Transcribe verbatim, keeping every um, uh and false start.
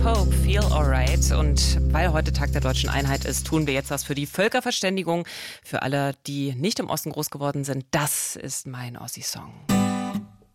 Pope, Feel Alright. Und weil heute Tag der deutschen Einheit ist, tun wir jetzt was für die Völkerverständigung. Für alle, die nicht im Osten groß geworden sind, das ist mein Ossi-Song.